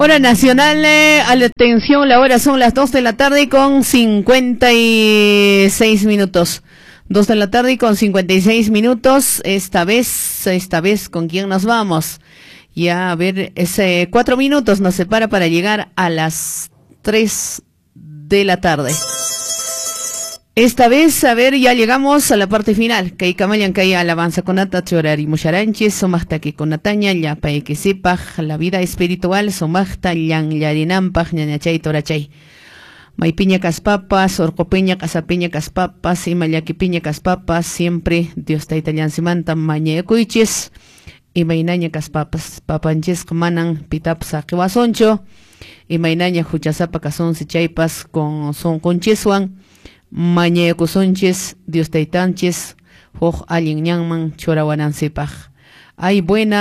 Hora nacional, atención, la hora son las 2 de la tarde con 56 minutos. 2 de la tarde con 56 minutos. Esta vez, ¿con quién nos vamos? Ya, a ver, 4 minutos nos separa para llegar a las 3 de la tarde. Esta vez, a ver, ya llegamos a la parte final. Kay kamayan kay alabanza konata chorari musharanchis, somachta que konataña, ya pa que sepaj la vida espiritual, somachta yan yarinampaj, ñañachay torachay. Maipiña caspapas, orcopeña casapeña caspapas, y mayaquipiña caspapas, siempre Dios ta italian simanta mañecuichis, y mainaña caspapas, papanchis manan pitapsa kiwasoncho, y mainaña huchasapa cason sichaypas con son conchisuan. Mañe kusonches, Dios taitanches, hoj alin ñangman chorawanansipaj. Hay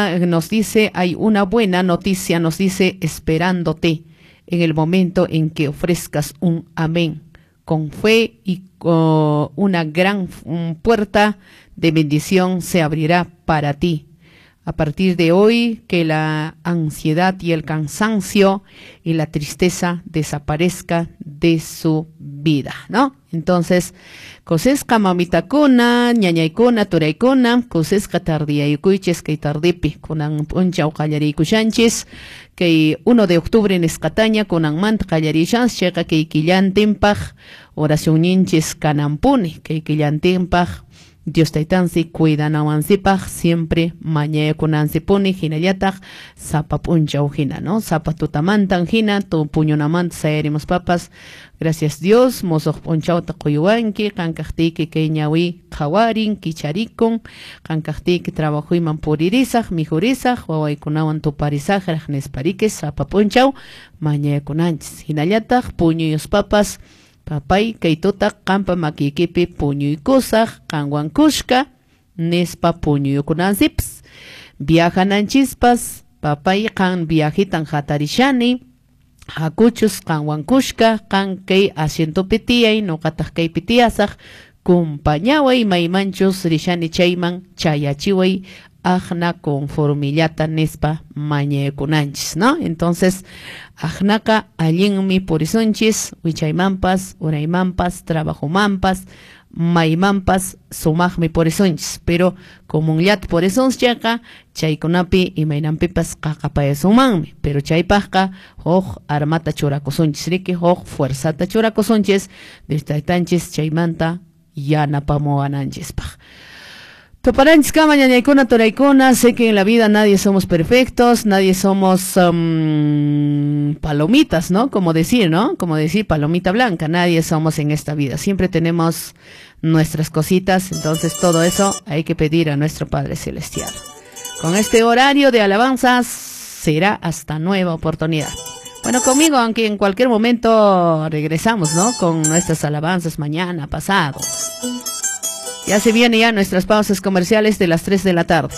una buena noticia, nos dice, esperándote en el momento en que ofrezcas un amén. Con fe y con una gran puerta de bendición se abrirá para ti. A partir de hoy, que la ansiedad y el cansancio y la tristeza desaparezca de su vida, ¿no? Entonces, cosesca mamitakuna, ñañaykuna, turaykuna, cosesca tardiyaykuiches que tardipi, kunan punchau qallariykushanchis, que 1 de octubre en Escataña, kunan mant qallarishans, cheka que killantinpaj, oración ninchis kanampuni, que killantinpaj, Dios taitansi cuidanawansipaj siempre mañe kunansipuni hinayataj sapa puncha ujina, ¿no? Sapa tutamantan hina tu puñonamant saerimos papas. Gracias Dios, mozo ponchauta kuyuanki, kankajtiki keñawi kawarin, kicharikon, kankajtiki trabajo iman puririzaj, mijurizaj, wawaykunawan tuparizaj, rajnespariques, sapa punchau, mañe kunanchis. Hinayataj puñuyos papas. Papay kaituta kampa makikipi puñuykusaj kanwankushka nispa puñuykunansips viajananchispas papay kan viajitan hatarishani hakuchus kanwankushka kan kay asiento pitiyay noqataq kay pitiyasaj kumpañaway maymanchus rishani chayman chayachiway ajna conformillata nispa mañekunanchis, ¿no? Entonces, ajnaka allinmi purisunchis, wichaymampas, uraymanpas, trabajumampas, maymampas, sumajmi purisunchis. Pero, comunllat purisunchaka, chaykunapi imaynampipas qaqapayasumanmi. Pero chaypajka, hoj armata churakusunchis, riki hoj fuerzata churakusunchis, distaytanchis chaymanta yanapamuananchispaj. Toparanchis kama ñañaykuna turaykuna, sé que en la vida nadie somos perfectos, nadie somos palomitas, ¿no? Como decir palomita blanca, nadie somos en esta vida, siempre tenemos nuestras cositas, entonces todo eso hay que pedir a nuestro Padre Celestial. Con este horario de alabanzas será hasta nueva oportunidad. Bueno, conmigo, aunque en cualquier momento regresamos, ¿no? Con nuestras alabanzas mañana, pasado. Ya se vienen ya nuestras pausas comerciales de las 3 de la tarde.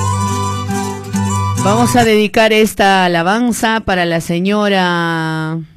Vamos a dedicar esta alabanza para la señora